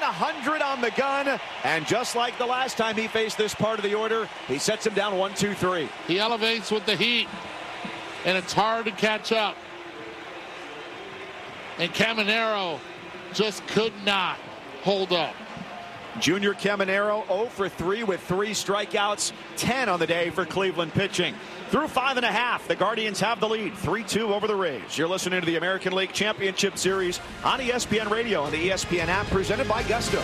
100 on the gun. And just like the last time he faced this part of the order, he sets him down 1-2-3. He elevates with the heat, and it's hard to catch up. And Caminero just could not hold up. Junior Caminero 0 for 3 with 3 strikeouts, 10 on the day for Cleveland pitching. Through 5.5, the Guardians have the lead, 3-2 over the Rays. You're listening to the American League Championship Series on ESPN Radio and the ESPN app, presented by Gusto.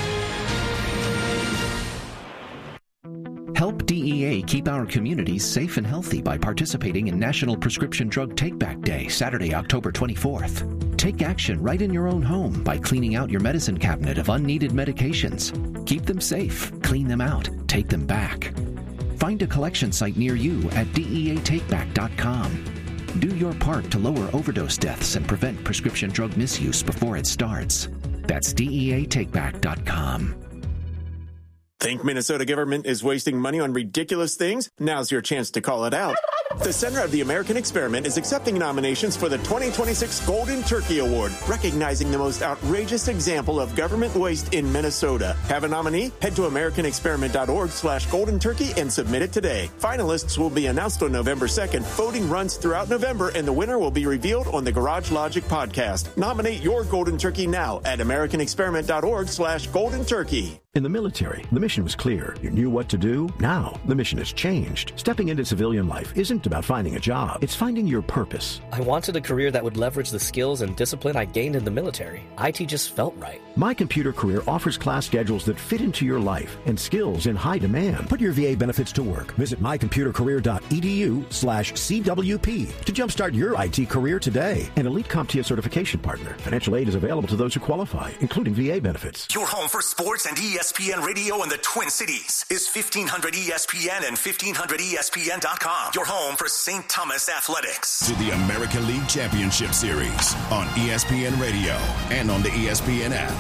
Help DEA keep our communities safe and healthy by participating in National Prescription Drug Take-Back Day, Saturday, October 24th. Take action right in your own home by cleaning out your medicine cabinet of unneeded medications. Keep them safe, clean them out, take them back. Find a collection site near you at DEATakeback.com. Do your part to lower overdose deaths and prevent prescription drug misuse before it starts. That's DEATakeback.com. Think Minnesota government is wasting money on ridiculous things? Now's your chance to call it out. The Center of the American Experiment is accepting nominations for the 2026 Golden Turkey Award, recognizing the most outrageous example of government waste in Minnesota. Have a nominee? Head to americanexperiment.org/golden turkey and submit it today. Finalists will be announced on November 2nd. Voting runs throughout November, and the winner will be revealed on the Garage Logic podcast. Nominate your golden turkey now at americanexperiment.org/golden turkey. In the military, the mission was clear. You knew what to do. Now, the mission has changed. Stepping into civilian life isn't about finding a job. It's finding your purpose. I wanted a career that would leverage the skills and discipline I gained in the military. IT just felt right. My Computer Career offers class schedules that fit into your life and skills in high demand. Put your VA benefits to work. Visit mycomputercareer.edu/CWP to jumpstart your IT career today. An elite CompTIA certification partner. Financial aid is available to those who qualify, including VA benefits. Your home for sports and ESPN Radio in the Twin Cities is 1500 ESPN and 1500ESPN.com. Your home for St. Thomas Athletics. To the American League Championship Series on ESPN Radio and on the ESPN app.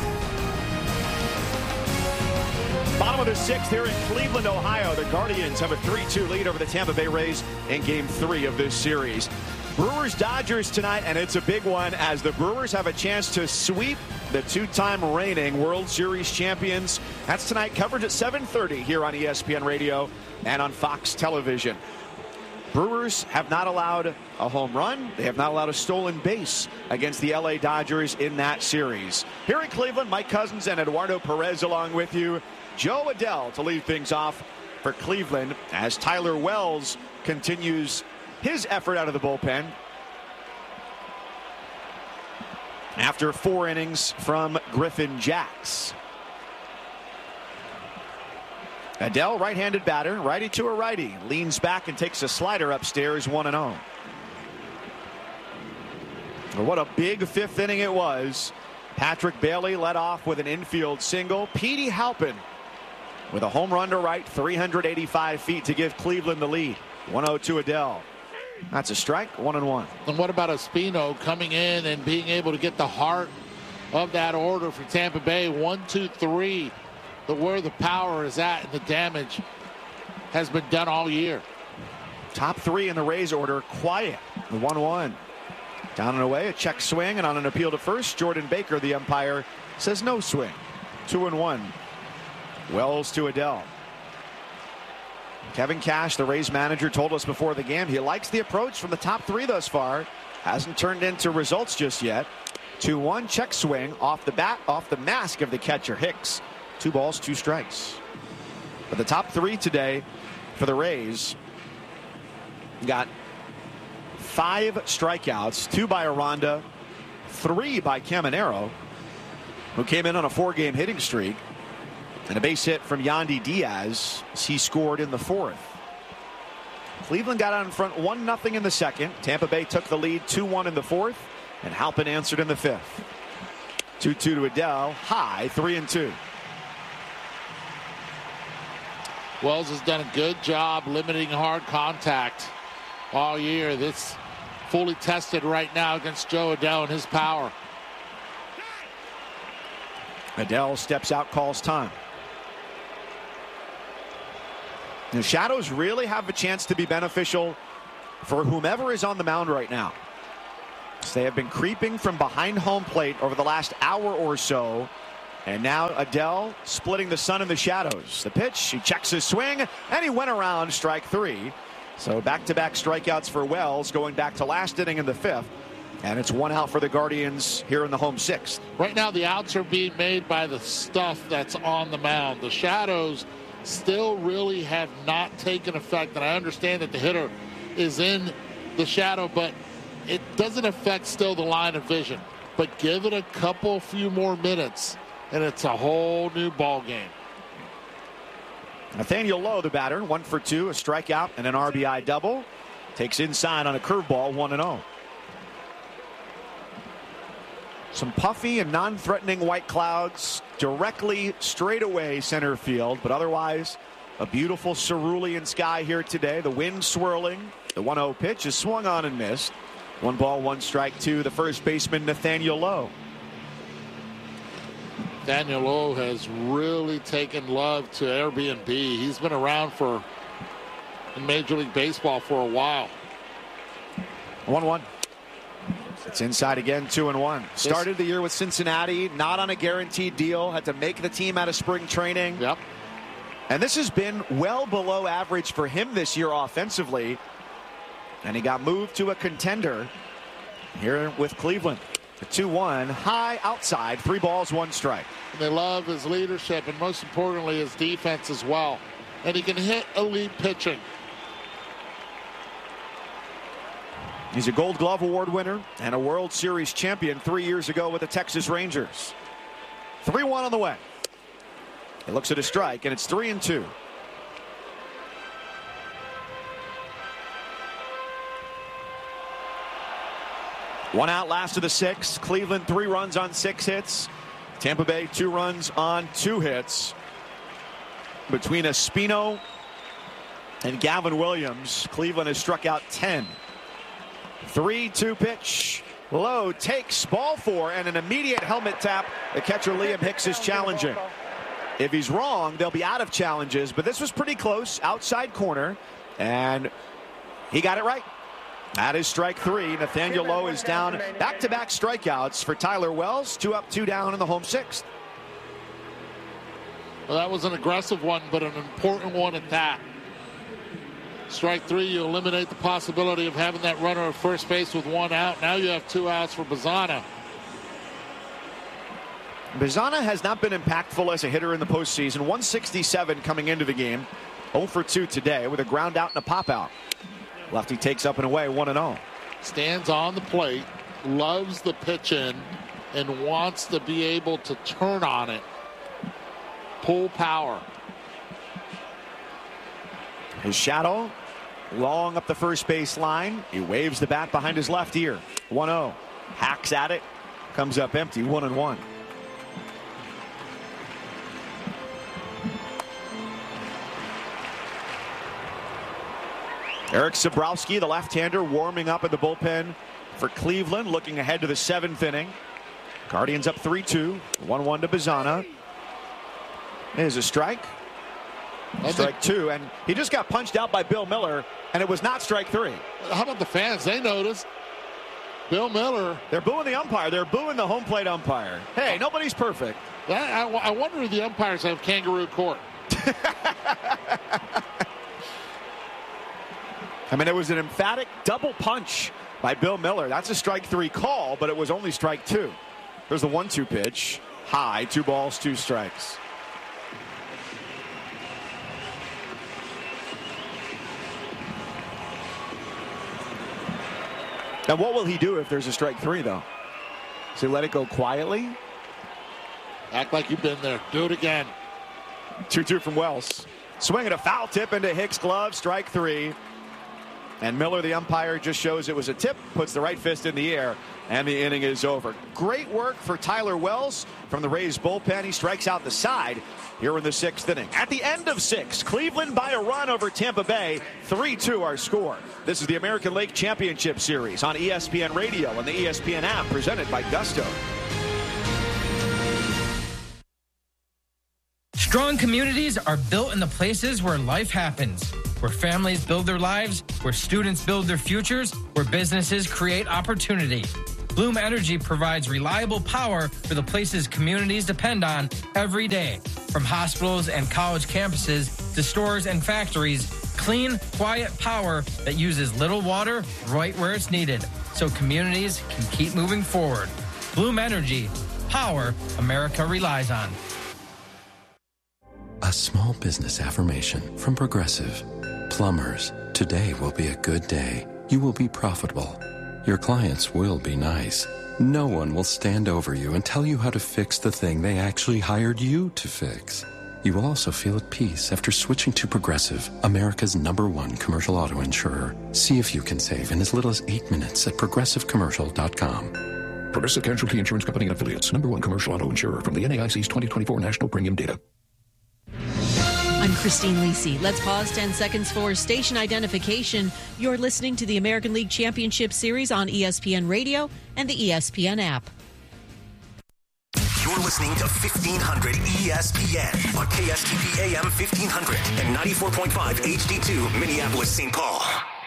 Bottom of the 6th here in Cleveland, Ohio. The Guardians have a 3-2 lead over the Tampa Bay Rays in Game 3 of this series. Brewers-Dodgers tonight, and it's a big one as the Brewers have a chance to sweep the 2-time reigning World Series champions. That's tonight, coverage at 7:30 here on ESPN Radio and on Fox Television. Brewers have not allowed a home run. They have not allowed a stolen base against the LA Dodgers in that series. Here in Cleveland, Mike Cousins and Eduardo Perez along with you. Joe Adell to lead things off for Cleveland as Tyler Wells continues his effort out of the bullpen after 4 innings from Griffin Jacks. Adell, right-handed batter, righty to a righty, leans back and takes a slider upstairs, 1-0. What a big 5th inning it was. Patrick Bailey led off with an infield single. Petey Halpin with a home run to right, 385 feet to give Cleveland the lead. 1-0 to Adell. That's a strike, 1-1. And what about Espino coming in and being able to get the heart of that order for Tampa Bay? 1, 2, 3. Where the power is at and the damage has been done all year. Top 3 in the Rays order, quiet. The 1-1. Down and away, a check swing, and on an appeal to first, Jordan Baker, the umpire, says no swing. 2-1. Wells to Adell. Kevin Cash, the Rays manager, told us before the game he likes the approach from the top 3 thus far. Hasn't turned into results just yet. 2-1, check swing off the bat, off the mask of the catcher Hicks. 2 balls, 2 strikes. But the top 3 today for the Rays got 5 strikeouts, 2 by Aranda, 3 by Caminero, who came in on a 4-game hitting streak, and a base hit from Yandy Diaz as he scored in the 4th. Cleveland got out in front 1-0 in the 2nd. Tampa Bay took the lead 2-1 in the 4th, and Halpin answered in the 5th. 2-2 to Adell, high, 3-2. Wells has done a good job limiting hard contact all year. This fully tested right now against Joe Adell and his power. Adell steps out, calls time. The shadows really have a chance to be beneficial for whomever is on the mound right now. So they have been creeping from behind home plate over the last hour or so. And now Adell splitting the sun and the shadows. The pitch, he checks his swing, and he went around strike 3. So back-to-back strikeouts for Wells going back to last inning in the 5th. And it's 1 out for the Guardians here in the home 6th. Right now the outs are being made by the stuff that's on the mound. The shadows still really have not taken effect. And I understand that the hitter is in the shadow, but it doesn't affect still the line of vision. But give it a few more minutes, and it's a whole new ball game. Nathaniel Lowe, the batter, 1 for 2, a strikeout and an RBI double. Takes inside on a curveball, 1-0. Some puffy and non-threatening white clouds directly straight away center field, but otherwise a beautiful cerulean sky here today. The wind swirling. The 1-0 pitch is swung on and missed. 1 ball, 1 strike to the first baseman, Nathaniel Lowe. Nathaniel Lowe has really taken love to Airbnb. He's been around in Major League Baseball for a while. 1-1. It's inside again, 2-1. Started the year with Cincinnati, not on a guaranteed deal. Had to make the team out of spring training. Yep. And this has been well below average for him this year offensively. And he got moved to a contender here with Cleveland. The 2-1, high outside, 3 balls, 1 strike. And they love his leadership and most importantly his defense as well. And he can hit elite pitching. He's a Gold Glove Award winner and a World Series champion 3 years ago with the Texas Rangers. 3-1 on the way. He looks at a strike, and it's 3-2. One out, last of the 6. Cleveland 3 runs on 6 hits. Tampa Bay 2 runs on 2 hits. Between Espino and Gavin Williams, Cleveland has struck out 10. 3-2 pitch. Lowe takes ball 4 and an immediate helmet tap. The catcher Liam Hicks is challenging. If he's wrong, they'll be out of challenges, but this was pretty close, outside corner, and he got it right. That is strike 3. Nathaniel Lowe is down. Back-to-back strikeouts for Tyler Wells. 2 up, 2 down in the home 6th. Well, that was an aggressive one, but an important one at that. Strike 3, you eliminate the possibility of having that runner at first base with 1 out. Now you have 2 outs for Bazana. Bazana has not been impactful as a hitter in the postseason. 167 coming into the game. 0 for 2 today with a ground out and a pop out. Lefty takes up and away, 1-0. Stands on the plate, loves the pitch in, and wants to be able to turn on it. Pull power. His shadow long up the first base line. He waves the bat behind his left ear. 1-0. Hacks at it. Comes up empty. 1-1. Eric Sabrowski, the left-hander, warming up in the bullpen for Cleveland, looking ahead to the 7th inning. Guardians up 3-2. 1-1 to Bazana. There's a strike. Strike 2, and he just got punched out by Bill Miller, and it was not strike 3. How about the fans? They noticed. Bill Miller. They're booing the umpire. They're booing the home plate umpire. Hey, nobody's perfect. I wonder if the umpires have kangaroo court. I mean, it was an emphatic double punch by Bill Miller. That's a strike 3 call, but it was only strike 2. There's the 1-2 pitch. High, 2 balls, 2 strikes. Now, what will he do if there's a strike 3, though? Does he let it go quietly? Act like you've been there. Do it again. 2-2 from Wells. Swinging a foul tip into Hicks' glove. Strike 3. And Miller, the umpire, just shows it was a tip, puts the right fist in the air, and the inning is over. Great work for Tyler Wells from the Rays bullpen. He strikes out the side here in the 6th inning. At the end of 6, Cleveland by a run over Tampa Bay. 3-2 our score. This is the American League Championship Series on ESPN Radio and the ESPN app, presented by Gusto. Strong communities are built in the places where life happens, where families build their lives, where students build their futures, where businesses create opportunity. Bloom Energy provides reliable power for the places communities depend on every day. From hospitals and college campuses to stores and factories, clean, quiet power that uses little water right where it's needed, so communities can keep moving forward. Bloom Energy, power America relies on. A small business affirmation from Progressive. Plumbers, today will be a good day. You will be profitable. Your clients will be nice. No one will stand over you and tell you how to fix the thing they actually hired you to fix. You will also feel at peace after switching to Progressive, America's #1 commercial auto insurer. See if you can save in as little as 8 minutes at progressivecommercial.com. Progressive Casualty Insurance Company and Affiliates, #1 commercial auto insurer from the NAIC's 2024 National Premium Data. I'm Christine Lisi. Let's pause 10 seconds for station identification. You're listening to the American League Championship Series on ESPN Radio and the ESPN app. You're listening to 1500 ESPN on KSTP AM 1500 and 94.5 HD2 Minneapolis, St. Paul.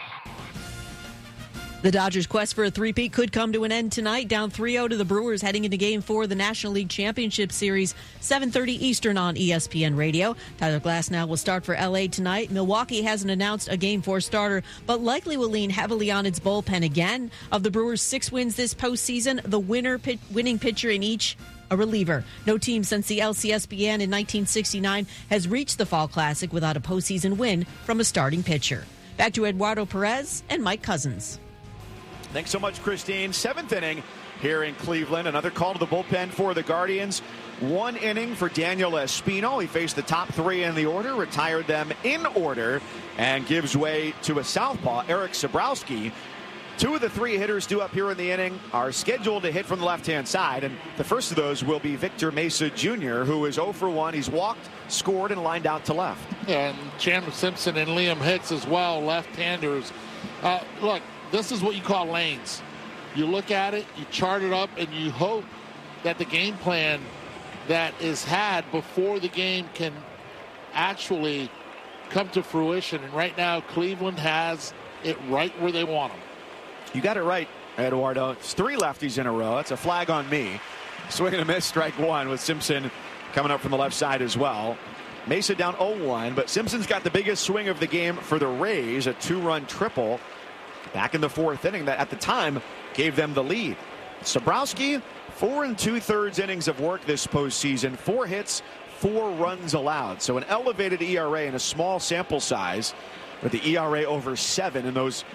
The Dodgers' quest for a three-peat could come to an end tonight, down 3-0 to the Brewers heading into Game 4 of the National League Championship Series, 7:30 Eastern on ESPN Radio. Tyler Glasnow will start for L.A. tonight. Milwaukee hasn't announced a Game 4 starter, but likely will lean heavily on its bullpen again. Of the Brewers' 6 wins this postseason, the winning pitcher in each a reliever. No team since the LCS began in 1969 has reached the Fall Classic without a postseason win from a starting pitcher. Back to Eduardo Perez and Mike Cousins. Thanks so much, Christine. 7th inning here in Cleveland. Another call to the bullpen for the Guardians. 1 inning for Daniel Espino. He faced the top 3 in the order, retired them in order, and gives way to a southpaw, Eric Sabrowski. 2 of the 3 hitters due up here in the inning are scheduled to hit from the left-hand side, and the first of those will be Victor Mesa Jr., who is 0 for 1. He's walked, scored, and lined out to left. Yeah, and Chandler Simpson and Liam Hicks as well, left-handers. Look, this is what you call lanes. You look at it, you chart it up, and you hope that the game plan that is had before the game can actually come to fruition. And right now, Cleveland has it right where they want them. You got it right, Eduardo. It's 3 lefties in a row. That's a flag on me. Swing and a miss, strike 1, with Simpson coming up from the left side as well. Mesa down 0-1, but Simpson's got the biggest swing of the game for the Rays, a 2-run triple back in the 4th inning that at the time gave them the lead. Sabrowski, 4 2/3 innings of work this postseason, 4 hits, 4 runs allowed. So an elevated ERA in a small sample size, with the ERA over 7 in those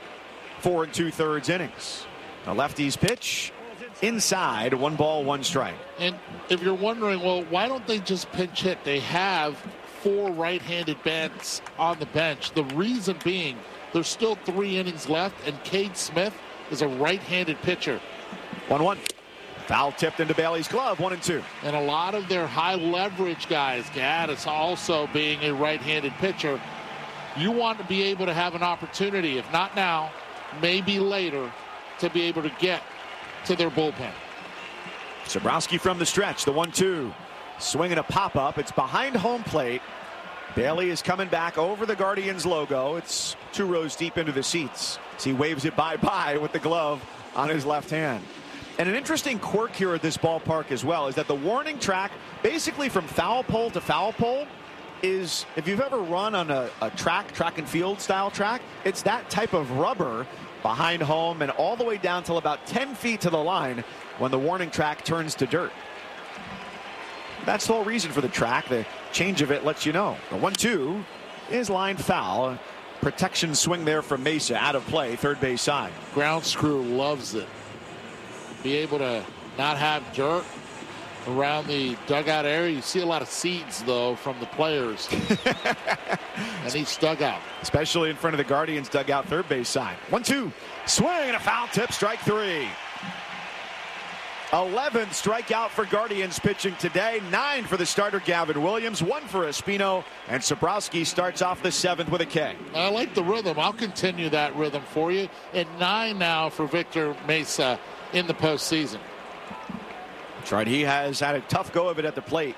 4 2/3 innings. The lefties pitch inside, 1 ball, 1 strike. And if you're wondering, well, why don't they just pinch hit? They have 4 right-handed bats on the bench. The reason being, there's still 3 innings left, and Cade Smith is a right-handed pitcher. 1-1. Foul tipped into Bailey's glove, 1-2. And a lot of their high-leverage guys, Gaddis also being a right-handed pitcher, you want to be able to have an opportunity, if not now, maybe later, to be able to get to their bullpen. Sabrowski from the stretch, the 1-2. Swinging a pop-up. It's behind home plate. Bailey is coming back over the Guardians logo. It's 2 rows deep into the seats. So he waves it bye-bye with the glove on his left hand. And an interesting quirk here at this ballpark as well is that the warning track, basically from foul pole to foul pole, is, if you've ever run on a track and field style track, it's that type of rubber behind home and all the way down till about 10 feet to the line when the warning track turns to dirt. That's the whole reason for the track. The change of it lets you know. The 1-2 is lined foul. Protection swing there from Mesa, out of play, third base side. Ground crew loves it. Be able to not have dirt around the dugout area. You see a lot of seeds, though, from the players. And each dugout. Especially in front of the Guardians dugout, third base side. 1-2. Swing and a foul tip, strike 3. 11th strikeout for Guardians pitching today. 9 for the starter Gavin Williams. 1 for Espino. And Sabrowski starts off the 7th with a K. I like the rhythm. I'll continue that rhythm for you. And 9 now for Victor Mesa in the postseason. That's right. He has had a tough go of it at the plate.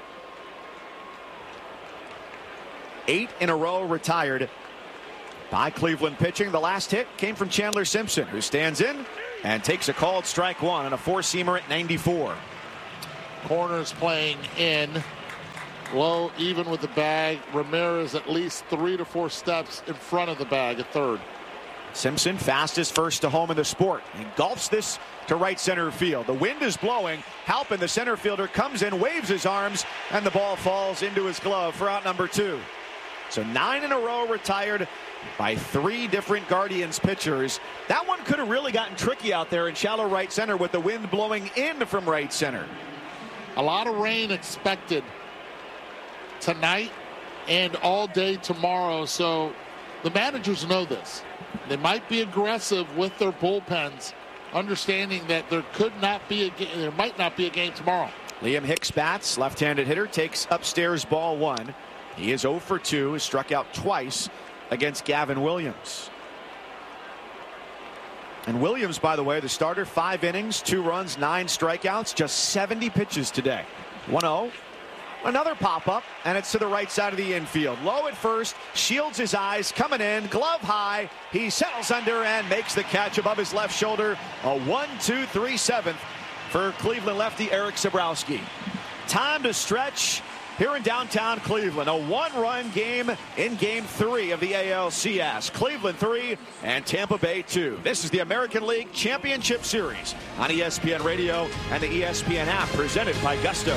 8 in a row retired by Cleveland pitching. The last hit came from Chandler Simpson, who stands in and takes a called strike one on a four-seamer at 94. Corners playing in. Low even with the bag. Ramirez at least 3 to 4 steps in front of the bag at third. Simpson, fastest first to home in the sport. Engulfs this to right center field. The wind is blowing. Halpin, the center fielder, comes in, waves his arms, and the ball falls into his glove for out number 2. So 9 in a row retired by 3 different Guardians pitchers. That one could have really gotten tricky out there in shallow right center with the wind blowing in from right center. A lot of rain expected tonight and all day tomorrow, so the managers know this. They might be aggressive with their bullpens, understanding that there might not be a game tomorrow. Liam Hicks bats, left-handed hitter, takes upstairs ball 1. He is 0 for 2, has struck out twice against Gavin Williams. And Williams, by the way, the starter, 5 innings, 2 runs, 9 strikeouts, just 70 pitches today. 1-0. Another pop-up, and it's to the right side of the infield. Low at first, shields his eyes, coming in, glove high. He settles under and makes the catch above his left shoulder. A 1-2-3 seventh for Cleveland lefty Eric Sabrowski. Time to stretch here in downtown Cleveland. A 1-run game in Game 3 of the ALCS. Cleveland 3 and Tampa Bay 2. This is the American League Championship Series on ESPN Radio and the ESPN app, presented by Gusto.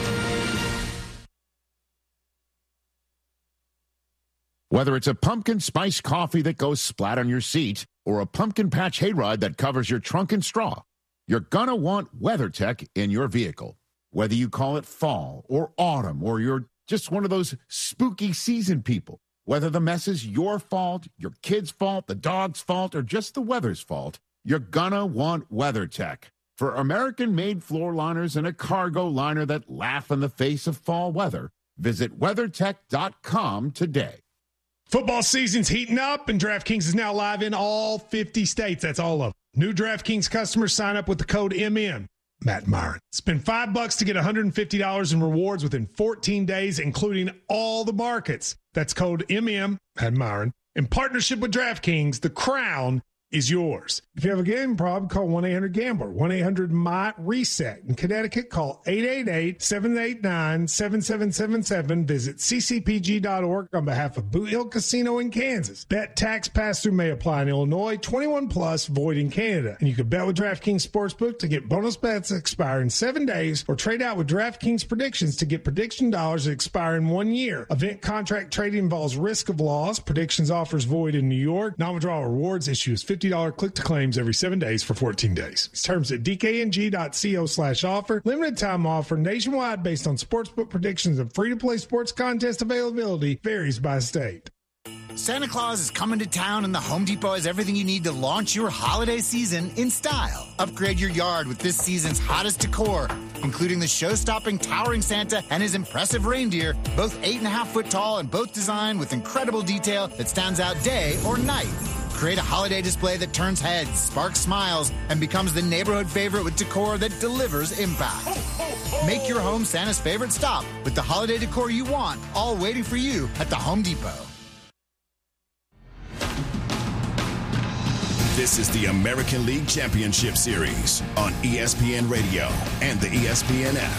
Whether it's a pumpkin spice coffee that goes splat on your seat or a pumpkin patch hayride that covers your trunk and straw, you're gonna want WeatherTech in your vehicle. Whether you call it fall or autumn, or you're just one of those spooky season people, whether the mess is your fault, your kid's fault, the dog's fault, or just the weather's fault, you're gonna want WeatherTech. For American-made floor liners and a cargo liner that laugh in the face of fall weather, visit WeatherTech.com today. Football season's heating up, and DraftKings is now live in all 50 states. That's all of them. New DraftKings customers sign up with the code MM. Matt Myron. Spend $5 to get $150 in rewards within 14 days, including all the markets. That's code MM, Matt Myron. In partnership with DraftKings, the crown is yours. If you have a gambling problem, call 1-800-GAMBLER, 1-800-MY-RESET. In Connecticut, call 888-789-7777. Visit ccpg.org on behalf of Boot Hill Casino in Kansas. Bet tax pass-through may apply in Illinois, 21 plus, void in Canada. And you can bet with DraftKings Sportsbook to get bonus bets that expire in 7 days, or trade out with DraftKings Predictions to get prediction dollars that expire in 1 year. Event contract trading involves risk of loss. Predictions offers void in New York. Non-withdrawal rewards issues $50 click-to-claims every 7 days for 14 days. Terms at dkng.co/offer. Limited time offer nationwide based on sportsbook predictions and free-to-play sports contest availability varies by state. Santa Claus is coming to town, and the Home Depot has everything you need to launch your holiday season in style. Upgrade your yard with this season's hottest decor, including the show-stopping towering Santa and his impressive reindeer, both 8.5 foot tall and both designed with incredible detail that stands out day or night. Create a holiday display that turns heads, sparks smiles, and becomes the neighborhood favorite with decor that delivers impact. Make your home Santa's favorite stop with the holiday decor you want, all waiting for you at the Home Depot. This is the American League Championship Series on ESPN Radio and the ESPN app.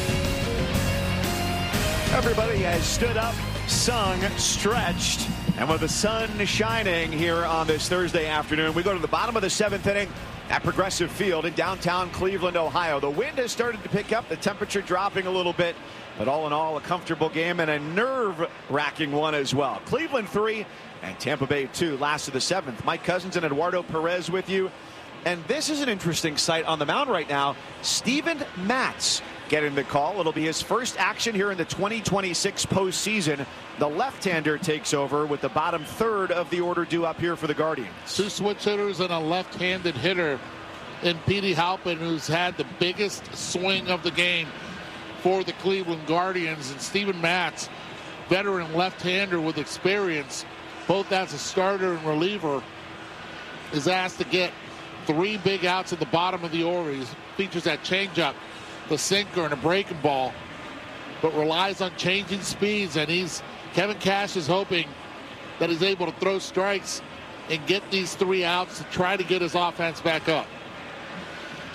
Everybody has stood up, sung, stretched, and with the sun shining here on this Thursday afternoon, we go to the bottom of the 7th inning at Progressive Field in downtown Cleveland, Ohio. The wind has started to pick up, the temperature dropping a little bit, but all in all, a comfortable game and a nerve-wracking one as well. Cleveland 3 and Tampa Bay 2, last of the 7th. Mike Cousins and Eduardo Perez with you. And this is an interesting sight on the mound right now. Steven Matz getting the call. It'll be his first action here in the 2026 postseason. The left-hander takes over with the bottom third of the order due up here for the Guardians. 2 switch hitters and a left-handed hitter in Petey Halpin, who's had the biggest swing of the game for the Cleveland Guardians. And Steven Matz, veteran left-hander with experience, both as a starter and reliever, is asked to get 3 big outs at the bottom of the order. He features that changeup, the sinker, and a breaking ball, but relies on changing speeds. And Kevin Cash is hoping that he's able to throw strikes and get these 3 outs to try to get his offense back up.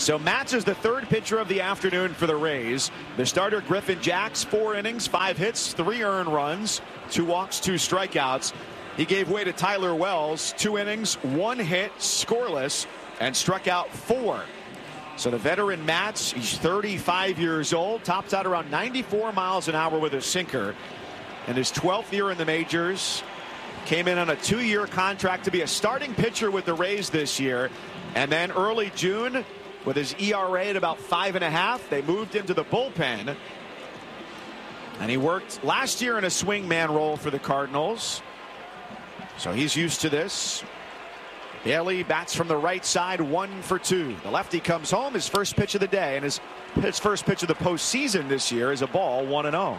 So Matz is the third pitcher of the afternoon for the Rays. The starter Griffin Jacks, 4 innings, 5 hits, 3 earned runs, 2 walks, 2 strikeouts. He gave way to Tyler Wells, 2 innings, 1 hit, scoreless, and struck out 4. So the veteran Matz, he's 35 years old, tops out around 94 miles an hour with a sinker. In his 12th year in the majors, came in on a 2-year contract to be a starting pitcher with the Rays this year. And then early June, with his ERA at about 5.5, they moved him to the bullpen. And he worked last year in a swingman role for the Cardinals. So he's used to this. Bailey bats from the right side, 1 for 2. The lefty comes home, his first pitch of the day, and his first pitch of the postseason this year is a ball, 1-0.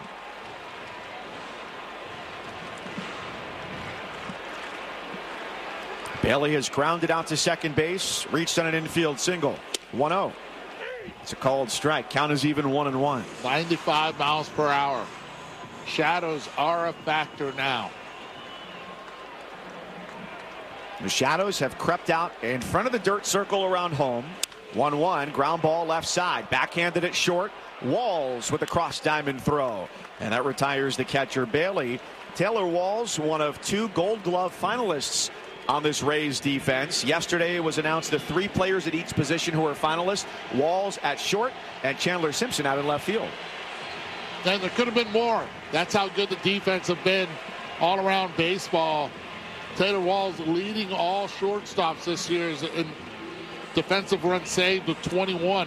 Bailey has grounded out to second base, reached on an infield single. 1-0. It's a called strike. Count is even 1-1. 95 miles per hour. Shadows are a factor now. The Shadows have crept out in front of the dirt circle around home. 1-1. Ground ball left side. Backhanded at short. Walls with a cross diamond throw. And that retires the catcher Bailey. Taylor Walls, one of 2 Gold Glove finalists on this Rays defense. Yesterday it was announced the 3 players at each position who are finalists. Walls at short and Chandler Simpson out in left field. Then there could have been more. That's how good the defense have been all around baseball. Taylor Walls leading all shortstops this year in defensive runs saved with 21.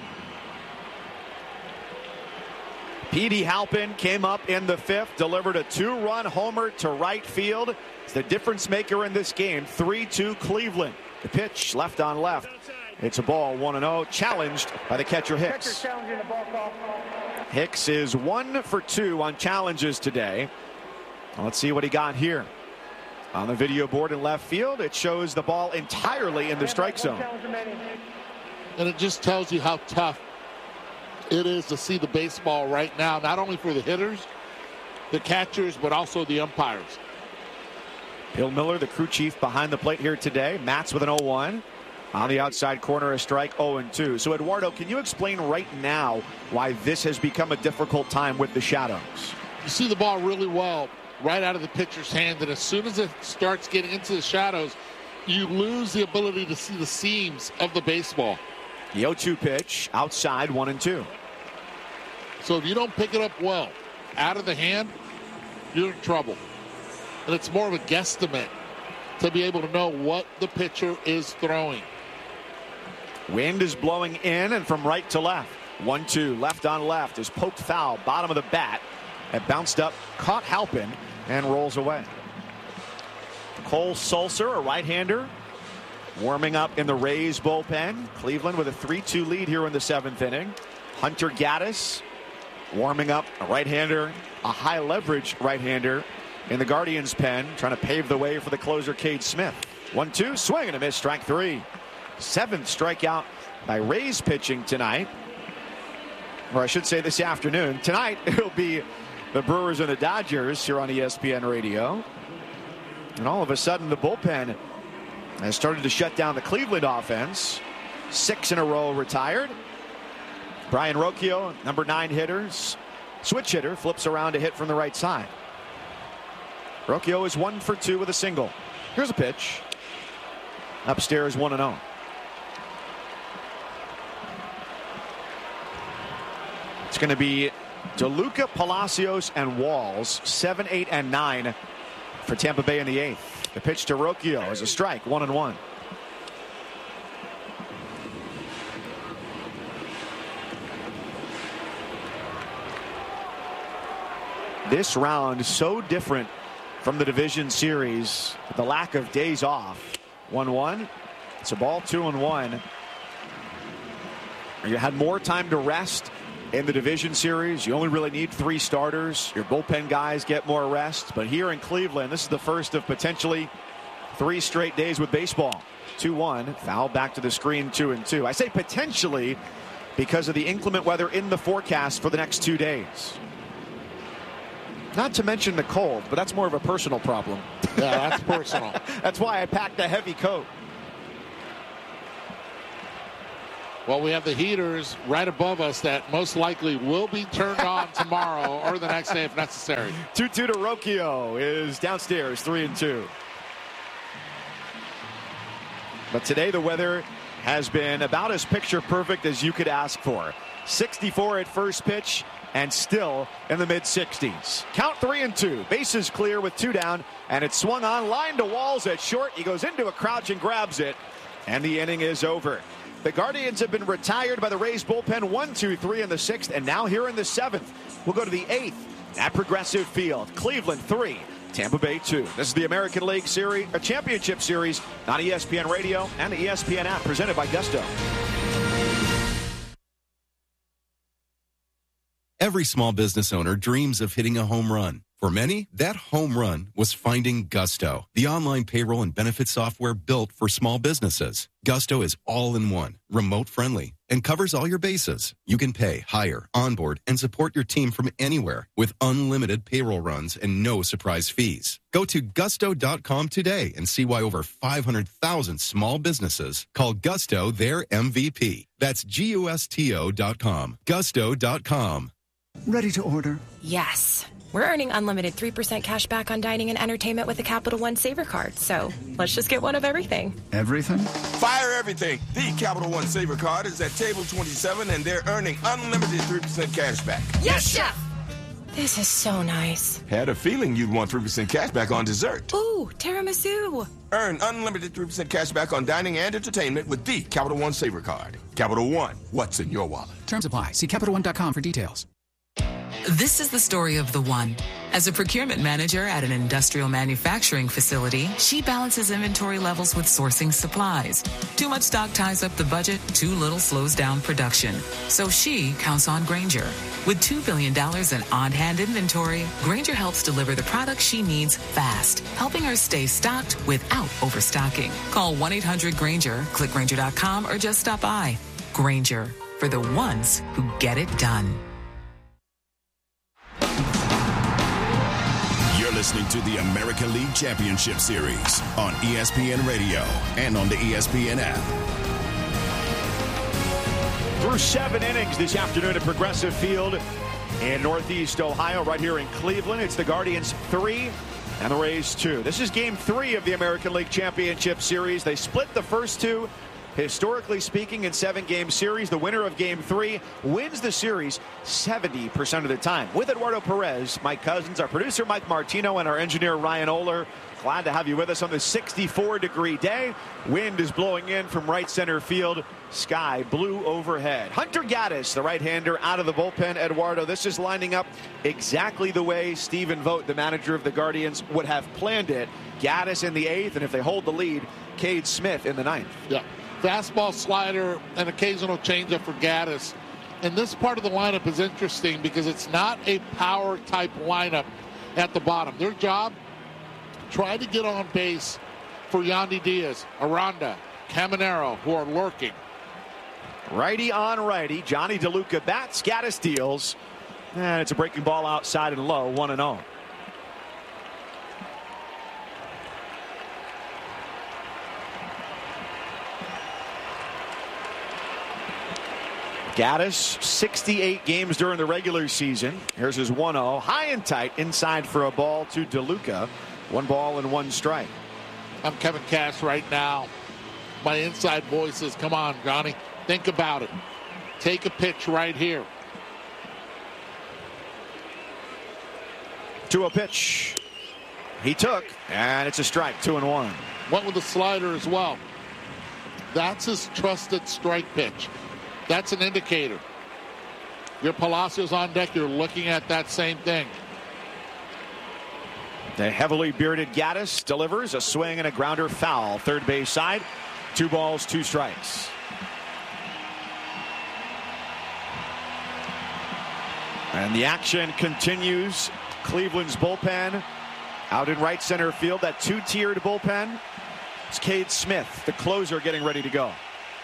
Petey Halpin came up in the 5th, delivered a 2-run homer to right field. It's the difference maker in this game. 3-2 Cleveland. The pitch left on left. It's a ball, 1-0, challenged by the catcher Hicks. Hicks is 1 for 2 on challenges today. Let's see what he got here. On the video board in left field, it shows the ball entirely in the strike zone. And it just tells you how tough it is to see the baseball right now, not only for the hitters, the catchers, but also the umpires. Bill Miller, the crew chief behind the plate here today. Matz with an 0-1. On the outside corner, a strike, 0-2. So, Eduardo, can you explain right now why this has become a difficult time with the Shadows? You see the ball really well right out of the pitcher's hand, and as soon as it starts getting into the shadows, you lose the ability to see the seams of the baseball. The 0-2 pitch, outside, 1-2. So if you don't pick it up well out of the hand, you're in trouble. And it's more of a guesstimate to be able to know what the pitcher is throwing. Wind is blowing in and from right to left. 1-2, left on left is poked foul, bottom of the bat. It bounced up, caught Halpin, and rolls away. Cole Sulser, a right-hander, warming up in the Rays bullpen. Cleveland with a 3-2 lead here in the 7th inning. Hunter Gaddis warming up, a right-hander, a high-leverage right-hander in the Guardians pen, trying to pave the way for the closer Cade Smith. 1-2, swing and a miss, strike 3. 7th strikeout by Rays pitching tonight. Or I should say this afternoon. Tonight it'll be the Brewers and the Dodgers here on ESPN Radio. And all of a sudden the bullpen has started to shut down the Cleveland offense. 6 in a row retired. Brian Rocchio, number 9 hitter, switch hitter, flips around to hit from the right side. Rocchio is 1 for 2 with a single. Here's a pitch. Upstairs, 1-0. It's going to be DeLuca, Palacios, and Walls, 7, 8, and 9 for Tampa Bay in the 8th. The pitch to Rocchio is a strike, 1-1. This round is so different from the division series, the lack of days off. 1-1. It's a ball, 2-1. You had more time to rest in the division series. You only really need 3 starters. Your bullpen guys get more rest. But here in Cleveland, this is the first of potentially 3 straight days with baseball. 2-1. Foul back to the screen, 2-2. I say potentially because of the inclement weather in the forecast for the next 2 days. Not to mention the cold, but that's more of a personal problem. Yeah, that's personal. That's why I packed a heavy coat. Well, we have the heaters right above us that most likely will be turned on tomorrow or the next day if necessary. 2-2 to Rocchio is downstairs, 3-2. But today the weather has been about as picture perfect as you could ask for. 64 at first pitch and still in the mid-60s. Count 3-2. Bases clear with 2 down, and it's swung on, line to Walls at short. He goes into a crouch and grabs it, and the inning is over. The Guardians have been retired by the Rays bullpen 1-2-3 in the 6th, and now here in the 7th. We'll go to the 8th at Progressive Field. Cleveland 3, Tampa Bay 2. This is the American League Series, a championship series on ESPN Radio and the ESPN app, presented by Gusto. Every small business owner dreams of hitting a home run. For many, that home run was finding Gusto, the online payroll and benefit software built for small businesses. Gusto is all-in-one, remote-friendly, and covers all your bases. You can pay, hire, onboard, and support your team from anywhere with unlimited payroll runs and no surprise fees. Go to gusto.com today and see why over 500,000 small businesses call Gusto their MVP. That's GUSTO.com. Gusto.com. Ready to order? Yes. We're earning unlimited 3% cash back on dining and entertainment with the Capital One Saver Card. So let's just get one of everything. Everything? Fire everything. The Capital One Saver Card is at table 27, and they're earning unlimited 3% cash back. Yes, Chef! This is so nice. Had a feeling you'd want 3% cash back on dessert. Ooh, tiramisu. Earn unlimited 3% cash back on dining and entertainment with the Capital One Saver Card. Capital One, what's in your wallet? Terms apply. See CapitalOne.com for details. This is the story of the One. As a procurement manager at an industrial manufacturing facility, she balances inventory levels with sourcing supplies. Too much stock ties up the budget, too little slows down production. So she counts on Grainger. With $2 billion in on-hand inventory, Grainger helps deliver the products she needs fast, helping her stay stocked without overstocking. Call 1-800-GRAINGER, click Grainger.com, or just stop by. Grainger, for the ones who get it done. Listening to the American League Championship Series on ESPN Radio and on the ESPN app. Through 7 innings this afternoon at Progressive Field in Northeast Ohio, right here in Cleveland. It's the Guardians 3 and the Rays 2. This is Game 3 of the American League Championship Series. They split the first 2. Historically speaking, in 7-game series, the winner of Game 3 wins the series 70% of the time. With Eduardo Perez, Mike Cousins, our producer Mike Martino, and our engineer Ryan Oler. Glad to have you with us on this 64-degree day. Wind is blowing in from right center field. Sky blue overhead. Hunter Gaddis, the right-hander, out of the bullpen. Eduardo, this is lining up exactly the way Stephen Vogt, the manager of the Guardians, would have planned it. Gaddis in the 8th, and if they hold the lead, Cade Smith in the 9th. Yeah. Fastball, slider, and occasional changeup for Gaddis. And this part of the lineup is interesting because it's not a power-type lineup at the bottom. Their job, try to get on base for Yandy Diaz, Aranda, Caminero, who are lurking. Righty on righty. Johnny DeLuca bats, Gaddis deals. And it's a breaking ball outside and low, 1-0. Gaddis, 68 games during the regular season. Here's his 1-0. High and tight, inside for a ball to DeLuca. 1 ball and 1 strike. I'm Kevin Cash right now. My inside voice says, come on, Johnny. Think about it. Take a pitch right here. 2-0 pitch. He took, and it's a strike, 2-1. Went with the slider as well. That's his trusted strike pitch. That's an indicator. Your Palacios on deck, you're looking at that same thing. The heavily bearded Gaddis delivers a swing and a grounder foul. Third base side. 2 balls, 2 strikes. And the action continues. Cleveland's bullpen out in right center field. That 2-tiered bullpen. It's Cade Smith, the closer, getting ready to go.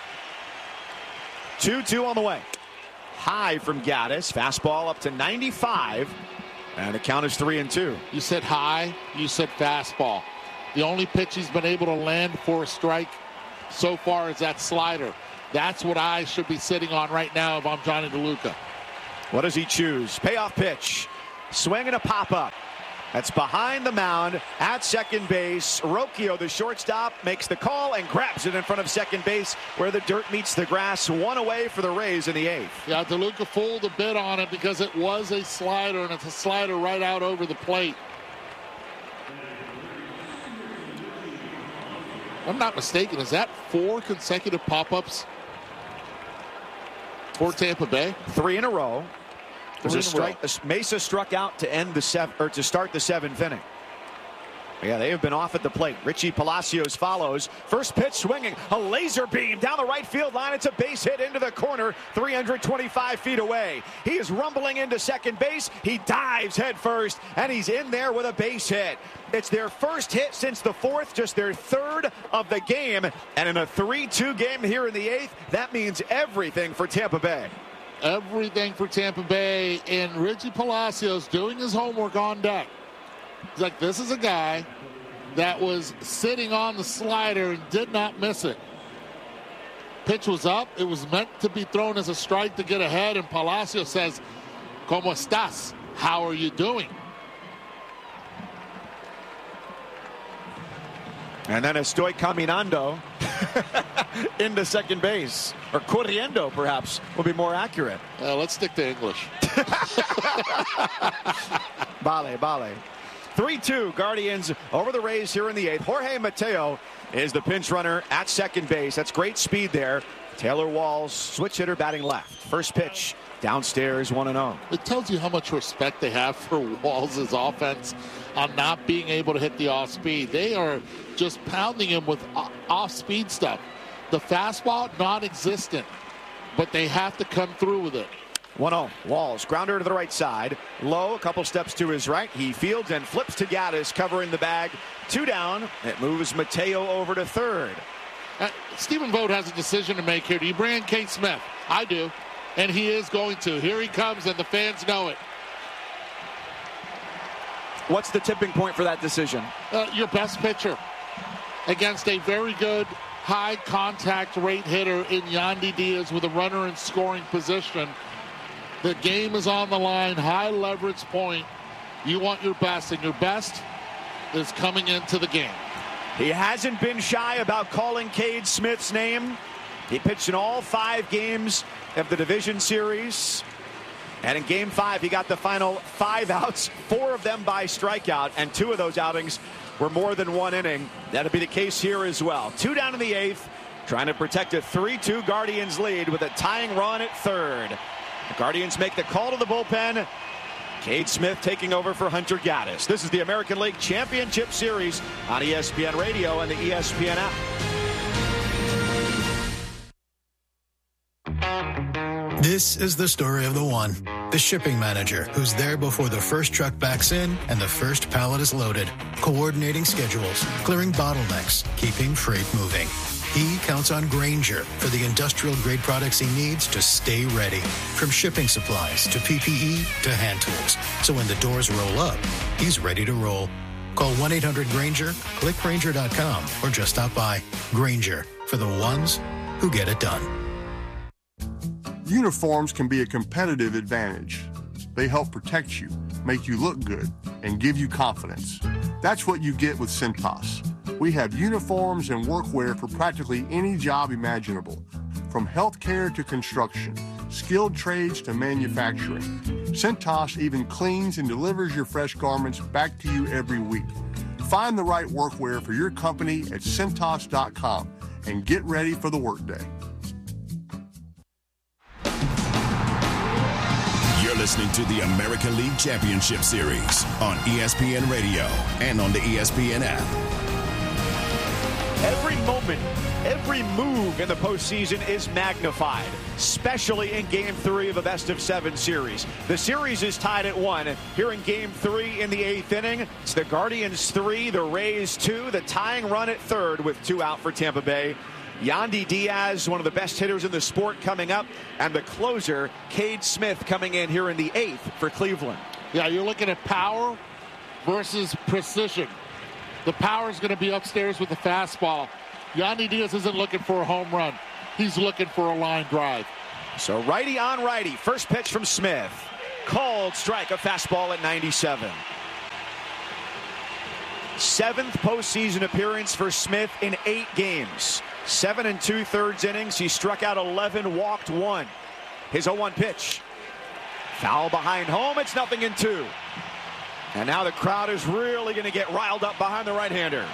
2-2 on the way. High from Gaddis. Fastball up to 95. And the count is 3-2. You said high. You said fastball. The only pitch he's been able to land for a strike so far is that slider. That's what I should be sitting on right now if I'm Johnny DeLuca. What does he choose? Payoff pitch. Swing and a pop-up. That's behind the mound at second base. Rocchio, the shortstop, makes the call and grabs it in front of second base where the dirt meets the grass. One away for the Rays in the 8th. Yeah, DeLuca fooled a bit on it because it was a slider, and it's a slider right out over the plate. If I'm not mistaken, is that 4 consecutive pop-ups for Tampa Bay? 3 in a row. There's a strike. Mesa struck out to end the to start the 7th inning. Yeah, they have been off at the plate. Richie Palacios follows. First pitch swinging. A laser beam down the right field line. It's a base hit into the corner, 325 feet away. He is rumbling into second base. He dives head first, and he's in there with a base hit. It's their first hit since the 4th, just their 3rd of the game. And in a 3-2 game here in the 8th, that means everything for Tampa Bay. Everything for Tampa Bay, and Richie Palacios doing his homework on deck. It's like, this is a guy that was sitting on the slider and did not miss it. Pitch was up. It was meant to be thrown as a strike to get ahead, and Palacios says, "¿Cómo estás? How are you doing?" And then estoy caminando into second base. Or corriendo, perhaps, will be more accurate. Let's stick to English. Vale. 3-2 Guardians over the Rays here in the 8th. Jorge Mateo is the pinch runner at second base. That's great speed there. Taylor Walls, switch hitter, batting left. First pitch downstairs, 1-0. It tells you how much respect they have for Walls' offense on not being able to hit the off-speed. They are just pounding him with off-speed stuff. The fastball, non-existent, but they have to come through with it. 1-0. Walls, grounder to the right side. Low, a couple steps to his right. He fields and flips to Gaddis, covering the bag. 2 down. It moves Mateo over to third. Stephen Vogt has a decision to make here. Do you bring in Cade Smith? I do. And he is going to. Here he comes, and the fans know it. What's the tipping point for that decision? Your best pitcher against a very good high contact rate hitter in Yandy Diaz with a runner in scoring position. The game is on the line, high leverage point. You want your best, and your best is coming into the game. He hasn't been shy about calling Cade Smith's name. He pitched in all 5 games of the division series. And in game 5, he got the final 5 outs, 4 of them by strikeout, and 2 of those outings were more than 1 inning. That'll be the case here as well. 2 down in the 8th, trying to protect a 3-2 Guardians lead with a tying run at third. The Guardians make the call to the bullpen. Cade Smith taking over for Hunter Gaddis. This is the American League Championship Series on ESPN Radio and the ESPN app. This is the story of the one, the shipping manager, who's there before the first truck backs in and the first pallet is loaded, coordinating schedules, clearing bottlenecks, keeping freight moving. He counts on Grainger for the industrial-grade products he needs to stay ready, from shipping supplies to PPE to hand tools. So when the doors roll up, he's ready to roll. Call 1-800-GRAINGER, click Grainger.com, or just stop by. Grainger, for the ones who get it done. Uniforms can be a competitive advantage. They help protect you, make you look good, and give you confidence. That's what you get with Cintas. We have uniforms and workwear for practically any job imaginable, from healthcare to construction, skilled trades to manufacturing. Cintas even cleans and delivers your fresh garments back to you every week. Find the right workwear for your company at Cintas.com and get ready for the workday. You're listening to the American League Championship Series on ESPN Radio and on the ESPN app. Every moment, every move in the postseason is magnified, especially in Game 3 of a best-of-7 series. The series is tied at 1. Here in Game 3 in the 8th inning, it's the Guardians 3, the Rays 2, the tying run at third with 2 out for Tampa Bay. Yandy Diaz, one of the best hitters in the sport, coming up, and the closer, Cade Smith, coming in here in the 8th for Cleveland. Yeah, you're looking at power versus precision. The power is going to be upstairs with the fastball. Yandy Diaz isn't looking for a home run. he's looking for a line drive. So righty on righty. First pitch from Smith. Called strike, a fastball at 97. 7th postseason appearance for Smith in 8 games. 7 2/3 innings. He struck out 11, walked 1. His 0-1 pitch. Foul behind home. It's 0-2. And now the crowd is really going to get riled up behind the right-hander.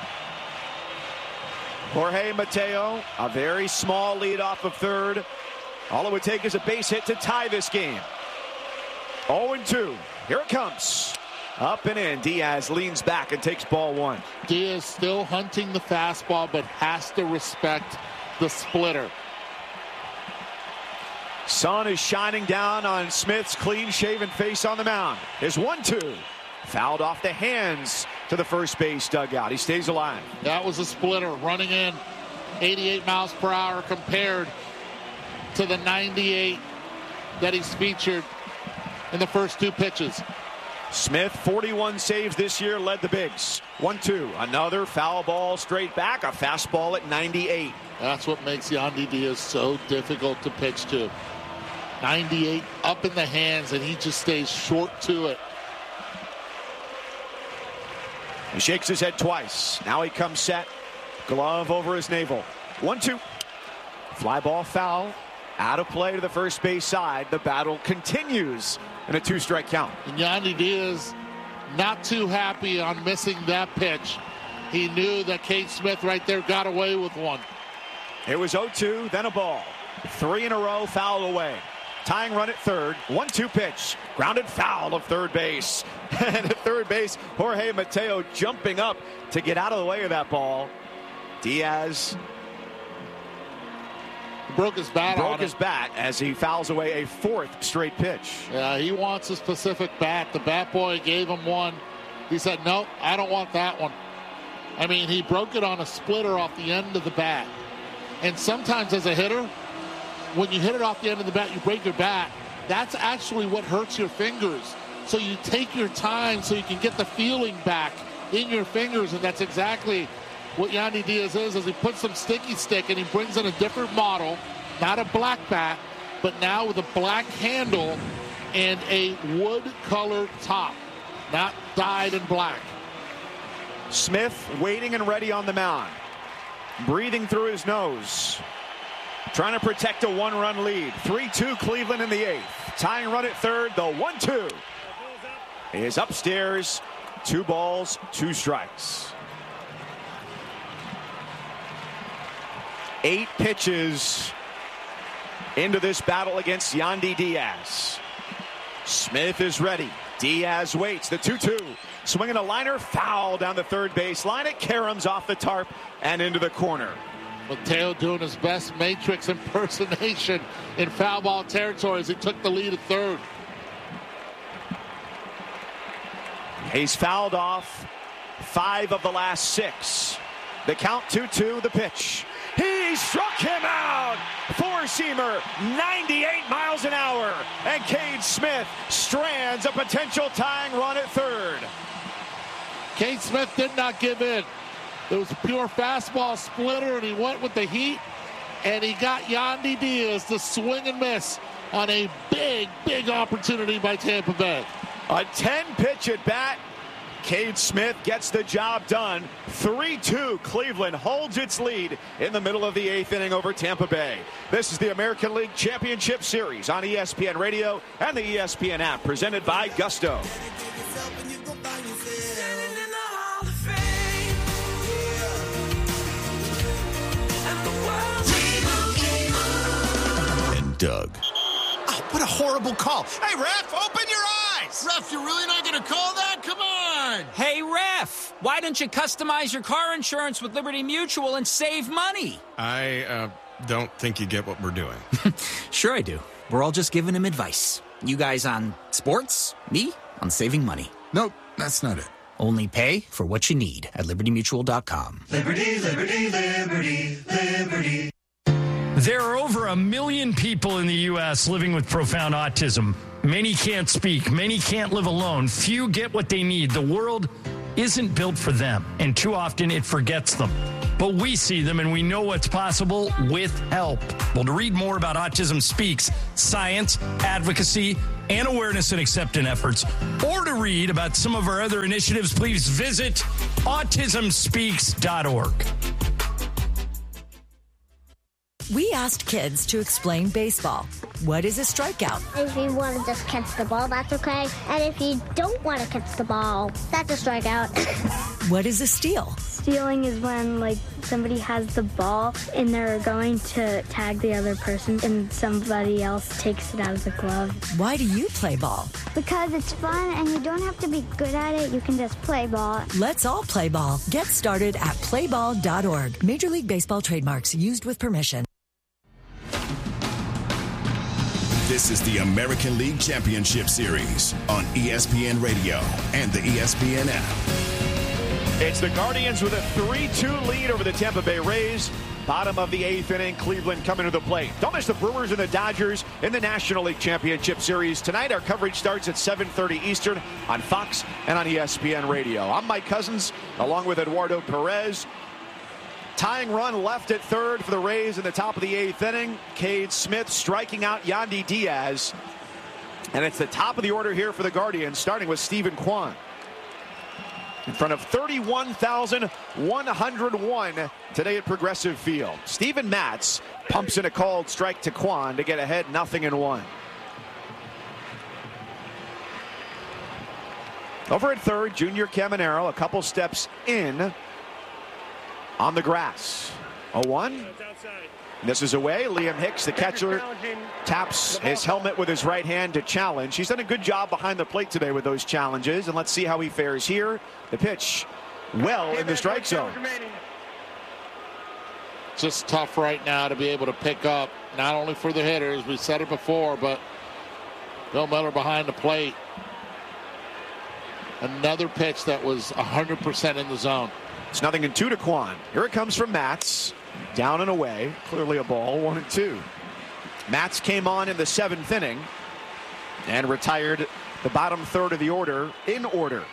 Jorge Mateo, a very small lead off of third. All it would take is a base hit to tie this game. 0-2. Here it comes. Up and in. Diaz leans back and takes ball 1. Diaz still hunting the fastball, but has to respect the splitter. Sun is shining down on Smith's clean-shaven face on the mound. There's 1-2. Fouled off the hands to the first base dugout. He stays alive. That was a splitter running in 88 miles per hour compared to the 98 that he's featured in the first 2 pitches. Smith, 41 saves this year, led the bigs. 1-2. Another foul ball straight back. A fastball at 98. That's what makes Yandy Diaz so difficult to pitch to. 98 up in the hands, and he just stays short to it. He shakes his head twice. Now he comes set. Glove over his navel. 1-2. Fly ball foul. Out of play to the first base side. The battle continues in a 2-strike count. And Yandy Diaz not too happy on missing that pitch. He knew that Cade Smith right there got away with one. It was 0-2, then a ball. 3 in a row, foul away. Tying run at third. 1-2 pitch. Grounded foul of third base. And at third base, Jorge Mateo jumping up to get out of the way of that ball. Diaz broke his bat as he fouls away a 4th straight pitch. Yeah, he wants a specific bat. The bat boy gave him one. He said, no, I don't want that one. I mean, he broke it on a splitter off the end of the bat. And sometimes as a hitter, when you hit it off the end of the bat, you break your bat. That's actually what hurts your fingers. So you take your time so you can get the feeling back in your fingers, and that's exactly what Yandy Diaz is, as he puts some sticky stick and he brings in a different model, not a black bat, but now with a black handle and a wood-colored top, not dyed in black. Smith waiting and ready on the mound, breathing through his nose, trying to protect a 1-run lead. 3-2 Cleveland in the 8th. Tying run at third, the 1-2 is upstairs. 2 balls, 2 strikes. 8 pitches into this battle against Yandy Diaz. Smith is ready. Diaz waits. The 2-2. Swinging a liner, foul down the third base line. It caroms off the tarp and into the corner. Mateo doing his best Matrix impersonation in foul ball territory as he took the lead at third. He's fouled off 5 of the last 6. The count 2-2, the pitch. He struck him out. 4-seamer, 98 miles an hour. And Cade Smith strands a potential tying run at third. Cade Smith did not give in. It was a pure fastball splitter, and he went with the heat. And he got Yandy Diaz to swing and miss on a big, big opportunity by Tampa Bay. A 10-pitch at bat. Cade Smith gets the job done. 3-2. Cleveland holds its lead in the middle of the 8th inning over Tampa Bay. This is the American League Championship Series on ESPN Radio and the ESPN app, presented by Gusto. And Doug. Oh, what a horrible call. Hey, ref, open your eyes. Ref, you're really not going to call that? Come on. Hey, ref, why don't you customize your car insurance with Liberty Mutual and save money? I don't think you get what we're doing. Sure I do. We're all just giving him advice. You guys on sports, me on saving money. Nope, that's not it. Only pay for what you need at libertymutual.com. Liberty, liberty, liberty, liberty. There are over 1 million people in the U.S. living with profound autism. Many can't speak. Many can't live alone. Few get what they need. The world isn't built for them, and too often it forgets them. but we see them and we know what's possible with help. Well, to read more about Autism Speaks, science, advocacy, and awareness and acceptance efforts, or to read about some of our other initiatives, please visit autismspeaks.org. We asked kids to explain baseball. What is a strikeout? If you want to just catch the ball, that's okay. And if you don't want to catch the ball, that's a strikeout. What is a steal? Stealing is when, somebody has the ball and they're going to tag the other person and somebody else takes it out of the glove. Why do you play ball? Because it's fun and you don't have to be good at it. You can just play ball. Let's all play ball. Get started at playball.org. Major League Baseball trademarks used with permission. This is the American League Championship Series on ESPN Radio and the ESPN app. It's the Guardians with a 3-2 lead over the Tampa Bay Rays. Bottom of the 8th inning, Cleveland coming to the plate. Don't miss the Brewers and the Dodgers in the National League Championship Series. Tonight, our coverage starts at 7:30 Eastern on Fox and on ESPN Radio. I'm Mike Cousins, along with Eduardo Perez. Tying run left at third for the Rays in the top of the 8th inning. Cade Smith striking out Yandy Diaz. And it's the top of the order here for the Guardians, starting with Stephen Kwan. In front of 31,101 today at Progressive Field. Steven Matz pumps in a called strike to Kwan to get ahead 0-1. Over at third, Junior Caminero, a couple steps in on the grass. 0-1. This is away. Liam Hicks, the catcher, taps his helmet with his right hand to challenge. He's done a good job behind the plate today with those challenges, and let's see how he fares here. The pitch well in the strike zone. Just tough right now to be able to pick up, not only for the hitters, we said it before, but Bill Miller behind the plate. Another pitch that was 100% in the zone. It's 0-2 to Kwan. Here it comes from Matz. Down and away. Clearly a ball. 1-2. Matz came on in the 7th inning and retired the bottom third of the order in order.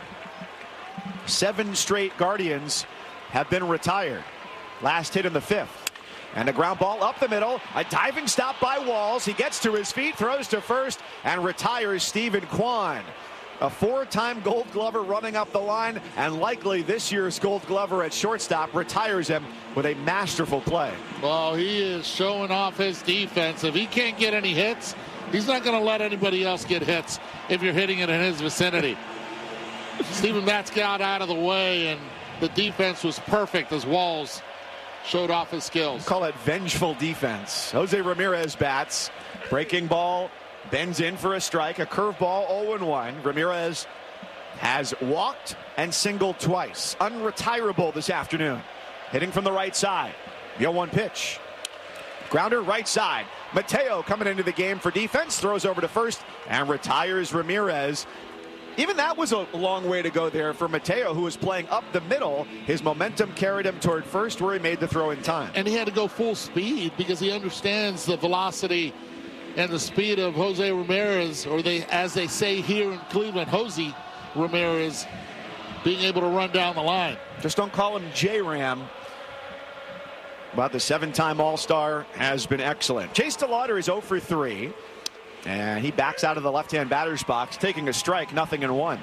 7 straight Guardians have been retired. Last hit in the 5th. And a ground ball up the middle. A diving stop by Walls. He gets to his feet, throws to first, and retires Stephen Kwan. A 4-time Gold Glover running up the line, and likely this year's Gold Glover at shortstop retires him with a masterful play. Well, he is showing off his defense. If he can't get any hits, he's not going to let anybody else get hits if you're hitting it in his vicinity. Steven Matz got out of the way, and the defense was perfect as Walls showed off his skills. Call it vengeful defense. Jose Ramirez bats. Breaking ball. Bends in for a strike, a curveball, 0-1. Ramirez has walked and singled twice. Unretirable this afternoon. Hitting from the right side. 0-1 pitch. Grounder right side. Mateo coming into the game for defense. Throws over to first and retires Ramirez. Even that was a long way to go there for Mateo, who was playing up the middle. His momentum carried him toward first, where he made the throw in time. And he had to go full speed because he understands the velocity and the speed of Jose Ramirez, or as they say here in Cleveland, Jose Ramirez, being able to run down the line. Just don't call him J-Ram. But the 7-time All-Star has been excellent. Chase DeLauder is 0 for 3. And he backs out of the left-hand batter's box, taking a strike, 0-1.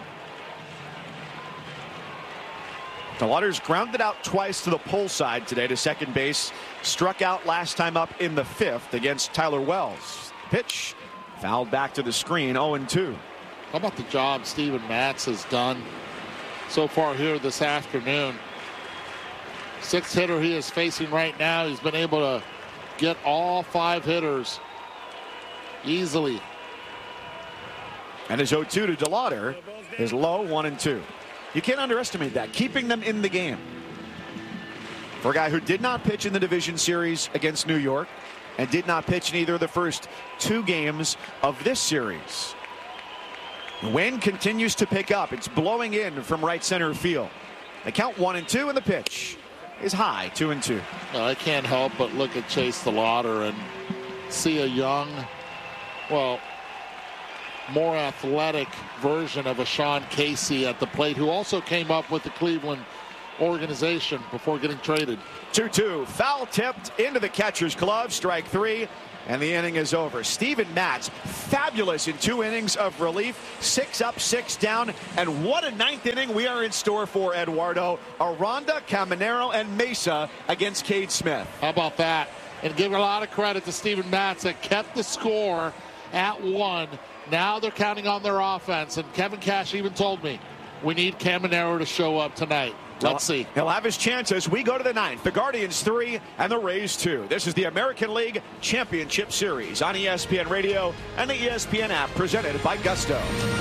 DeLauder's grounded out twice to the pull side today to second base. Struck out last time up in the 5th against Tyler Wells. Pitch fouled back to the screen, 0-2. How about the job Steven Matz has done so far here this afternoon? 6th hitter he is facing right now. He's been able to get all 5 hitters easily. And his 0-2 to DeLauder is low, 1-2. You can't underestimate that, keeping them in the game. For a guy who did not pitch in the division series against New York and did not pitch in either of the first 2 games of this series. The wind continues to pick up. It's blowing in from right center field. They count 1-2, and the pitch is high, 2-2. Well, I can't help but look at Chase DeLauder and see a young, well, more athletic version of a Sean Casey at the plate, who also came up with the Cleveland organization before getting traded. 2-2. Foul tipped into the catcher's glove. Strike 3. And the inning is over. Steven Matz, fabulous in 2 innings of relief. 6 up, 6 down. And what a 9th inning we are in store for, Eduardo. Aranda, Caminero, and Mesa against Cade Smith. How about that? And give a lot of credit to Steven Matz that kept the score at 1. Now they're counting on their offense. And Kevin Cash even told me, we need Caminero to show up tonight. Let's see. He'll have his chance as we go to the 9th. The Guardians 3 and the Rays 2. This is the American League Championship Series on ESPN Radio and the ESPN app, presented by Gusto.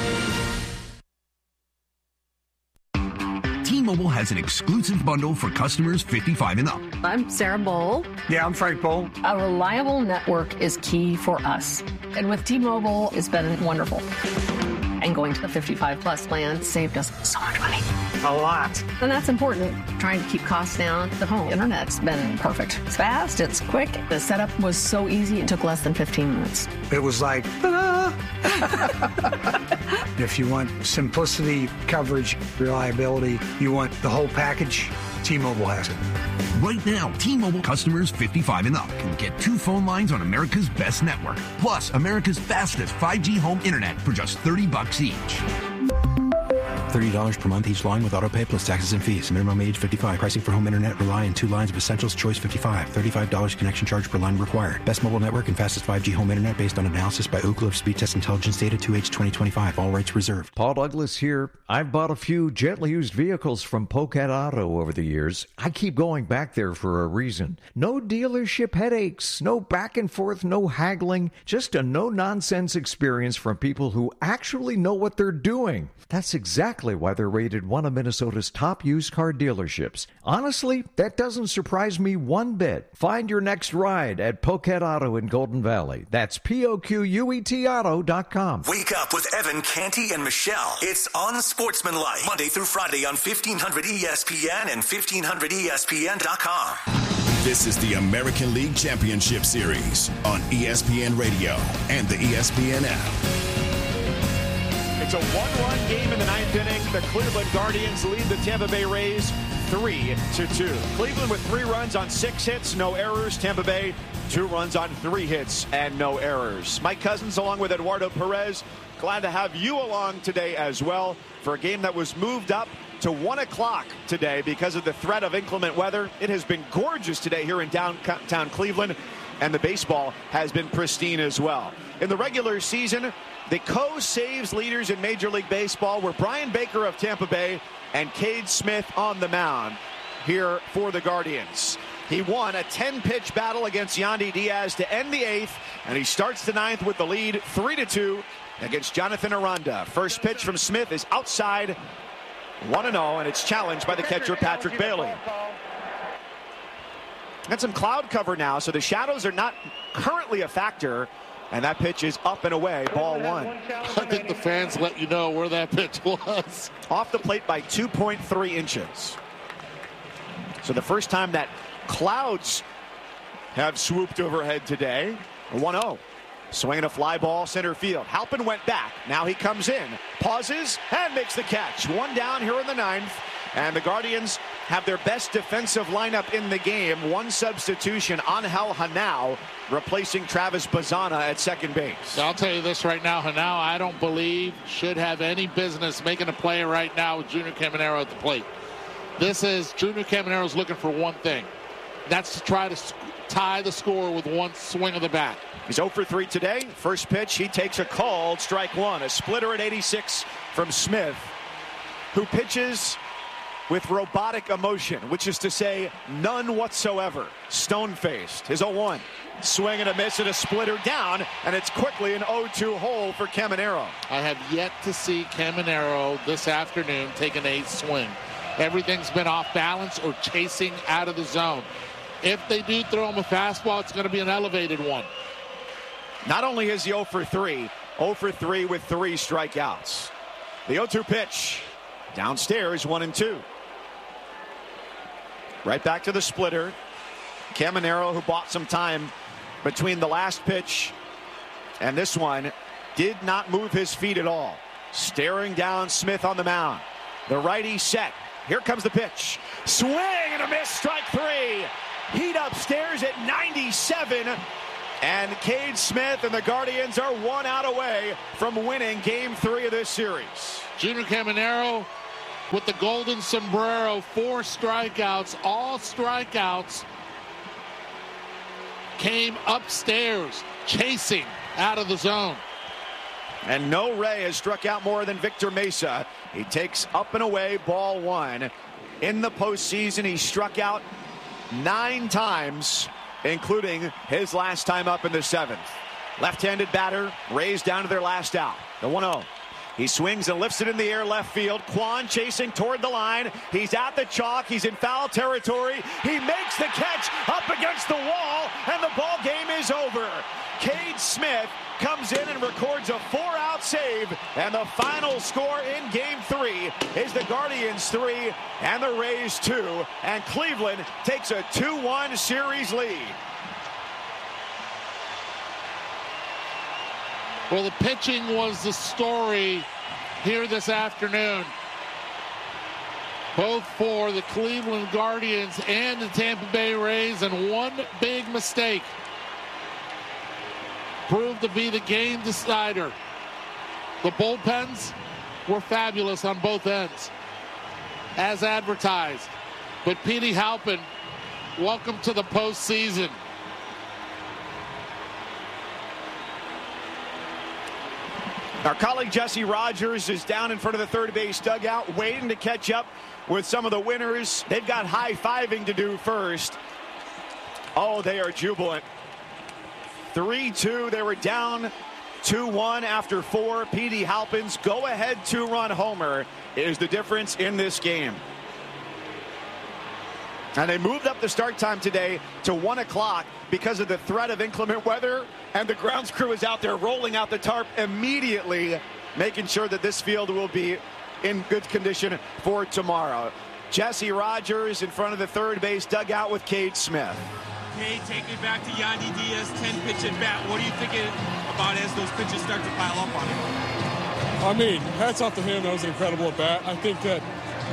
T-Mobile has an exclusive bundle for customers 55 and up. I'm Sarah Bowl. Yeah, I'm Frank Bowl. A reliable network is key for us. And with T-Mobile, it's been wonderful. And going to the 55-plus plan saved us so much money. A lot. And that's important. Trying to keep costs down. The home internet's been perfect. It's fast. It's quick. The setup was so easy. It took less than 15 minutes. It was like, If you want simplicity, coverage, reliability, you want the whole package, T-Mobile has it. Right now, T-Mobile customers 55 and up can get 2 phone lines on America's best network, plus America's fastest 5G home internet for just $30 each. $30 per month each line with autopay plus taxes and fees. Minimum age 55. Pricing for home internet rely on 2 lines of Essentials Choice 55. $35 connection charge per line required. Best mobile network and fastest 5G home internet based on analysis by Ookla of Speed Test Intelligence data 2H 2025. All rights reserved. Paul Douglas here. I've bought a few gently used vehicles from Pocat Auto over the years. I keep going back there for a reason. No dealership headaches, no back and forth, no haggling, just a no-nonsense experience from people who actually know what they're doing. That's exactly why they're rated one of Minnesota's top used car dealerships. Honestly, that doesn't surprise me one bit. Find your next ride at Pocat Auto in Golden Valley. That's POQUET Wake up with Evan, Canty, and Michelle. It's Unsportsmanlike, Monday through Friday on 1500 ESPN and 1500ESPN.com. This is the American League Championship Series on ESPN Radio and the ESPN app. It's a 1-run game in the 9th inning. The Cleveland Guardians lead the Tampa Bay Rays 3-2. Cleveland with 3 runs on 6 hits, no errors. Tampa Bay 2 runs on 3 hits and no errors. Mike Cousins along with Eduardo Perez. Glad to have you along today as well for a game that was moved up to 1 o'clock today because of the threat of inclement weather. It has been gorgeous today here in downtown Cleveland, and the baseball has been pristine as well. In the regular season, the co-saves leaders in Major League Baseball were Brian Baker of Tampa Bay and Cade Smith on the mound here for the Guardians. He won a 10-pitch battle against Yandy Diaz to end the 8th, and he starts the 9th with the lead 3-2 against Jonathan Aranda. First pitch from Smith is outside, 1-0, and it's challenged by the catcher Patrick Bailey. Got some cloud cover now, so the shadows are not currently a factor. And that pitch is up and away, ball 1. I think the fans let you know where that pitch was. Off the plate by 2.3 inches. So the first time that clouds have swooped overhead today. 1-0. Swinging a fly ball center field. Halpin went back. Now he comes in. Pauses and makes the catch. 1 down here in the 9th. And the Guardians have their best defensive lineup in the game. 1 substitution, Angel Hanao, replacing Travis Bazana at second base. I'll tell you this right now, Hanao, I don't believe should have any business making a play right now with Junior Caminero at the plate. This is Junior Caminero's looking for one thing. That's to try to tie the score with 1 swing of the bat. He's 0 for 3 today. First pitch, he takes a called strike 1. A splitter at 86 from Smith, who pitches with robotic emotion, which is to say none whatsoever. Stone-faced. His 0-1. Swing and a miss and a splitter down, and it's quickly an 0-2 hole for Caminero. I have yet to see Caminero this afternoon take an 8th swing. Everything's been off balance or chasing out of the zone. If they do throw him a fastball, it's going to be an elevated one. Not only is he 0 for 3, 0 for 3 with 3 strikeouts. The 0-2 pitch. Downstairs, 1-2. Right back to the splitter. Caminero, who bought some time between the last pitch and this one, did not move his feet at all. Staring down Smith on the mound. The righty set. Here comes the pitch. Swing and a miss, strike 3. Heat upstairs at 97. And Cade Smith and the Guardians are 1 out away from winning Game 3 of this series. Junior Caminero with the golden sombrero, 4 strikeouts. All strikeouts came upstairs, chasing out of the zone. And no Ray has struck out more than Victor Mesa. He takes up and away, ball 1. In the postseason, he struck out 9 times, including his last time up in the 7th. Left-handed batter, Rays down to their last out. The 1-0. He swings and lifts it in the air left field. Kwan chasing toward the line. He's at the chalk. He's in foul territory. He makes the catch up against the wall, and the ball game is over. Cade Smith comes in and records a 4-out save, and the final score in Game 3 is the Guardians 3 and the Rays 2, and Cleveland takes a 2-1 series lead. Well, the pitching was the story here this afternoon, both for the Cleveland Guardians and the Tampa Bay Rays, and one big mistake proved to be the game decider. The bullpens were fabulous on both ends, as advertised. But Petey Halpin, welcome to the postseason. Our colleague Jesse Rogers is down in front of the third base dugout, waiting to catch up with some of the winners. They've got high-fiving to do first. Oh, they are jubilant. 3-2. They were down 2-1 after 4. Petey Halpin's go-ahead 2-run homer is the difference in this game. And they moved up the start time today to 1 o'clock because of the threat of inclement weather. And the grounds crew is out there rolling out the tarp immediately, making sure that this field will be in good condition for tomorrow. Jesse Rogers in front of the third base dugout with Cade Smith. Cade, take me back to Yandy Diaz, 10-pitch at bat. What are you thinking about as those pitches start to pile up on him? I mean, hats off to him. That was an incredible at bat. I think that,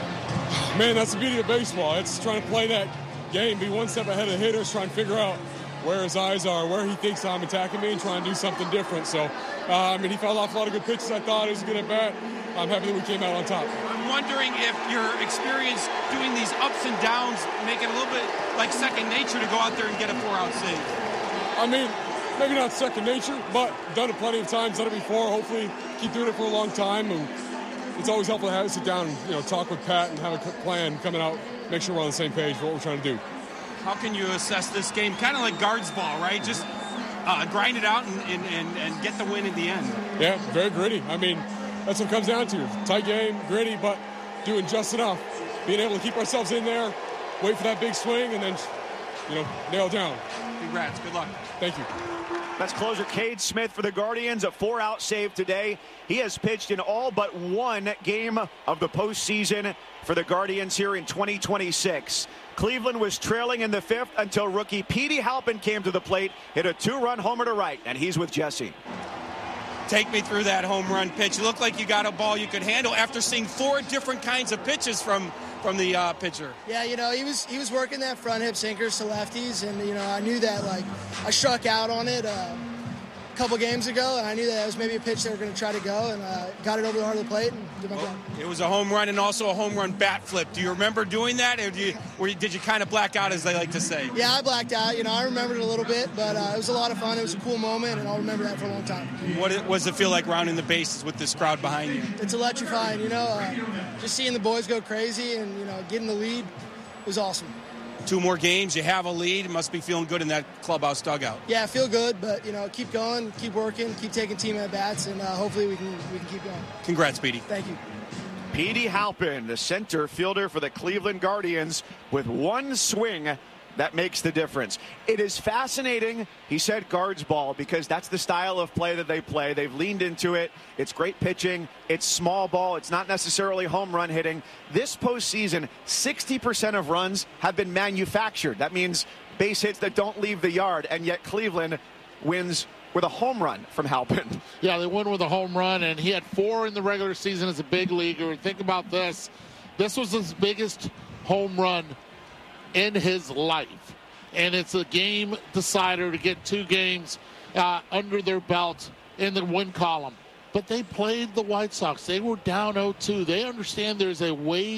man, that's the beauty of baseball. It's trying to play that game, be one step ahead of the hitters, trying to figure out where his eyes are, where he thinks I'm attacking me, and try and do something different. So, I mean, he fouled off a lot of good pitches. I thought it was a good at bat. I'm happy that we came out on top. I'm wondering if your experience doing these ups and downs make it a little bit like second nature to go out there and get a 4-out save. I mean, maybe not second nature, but done it plenty of times, done it before. Hopefully keep doing it for a long time. And it's always helpful to have to sit down and, talk with Pat and have a plan coming out, make sure we're on the same page for what we're trying to do. How can you assess this game? Kind of like guards ball, right? Just grind it out and get the win in the end. Yeah, very gritty. I mean, that's what it comes down to. Tight game, gritty, but doing just enough. Being able to keep ourselves in there, wait for that big swing, and then, nail it down. Congrats. Good luck. Thank you. That's closer Cade Smith for the Guardians, a 4-out save today. He has pitched in all but one game of the postseason for the Guardians here in 2026. Cleveland was trailing in the 5th until rookie Petey Halpin came to the plate, hit a 2-run homer to right, and he's with Jesse. Take me through that home run pitch. It looked like you got a ball you could handle after seeing 4 different kinds of pitches from the pitcher. Yeah, he was working that front hip sinkers to lefties, and I knew that I struck out on it a couple games ago, and I knew that it was maybe a pitch they were going to try to go, and got it over the heart of the plate and did my job. It was a home run and also a home run bat flip. Do you remember doing that, or did you kind of black out, as they like to say? Yeah, I blacked out. I remembered it a little bit, but it was a lot of fun. It was a cool moment, and I'll remember that for a long time. What does it feel like rounding the bases with this crowd behind you? It's electrifying. Just seeing the boys go crazy and getting the lead was awesome. 2 more games, you have a lead. It must be feeling good in that clubhouse dugout. Yeah, I feel good, but keep going, keep working, keep taking team at bats, and hopefully we can keep going. Congrats, Petey. Thank you. Petey Halpin, the center fielder for the Cleveland Guardians, with one swing that makes the difference. It is fascinating, he said, guards ball, because that's the style of play that they play. They've leaned into it. It's great pitching. It's small ball. It's not necessarily home run hitting. This postseason, 60% of runs have been manufactured. That means base hits that don't leave the yard, and yet Cleveland wins with a home run from Halpin. Yeah, they won with a home run, and he had 4 in the regular season as a big leaguer. Think about this. This was his biggest home run in his life. And it's a game decider to get 2 games under their belt in the win column. But they played the White Sox. They were down 0-2. They understand there's a way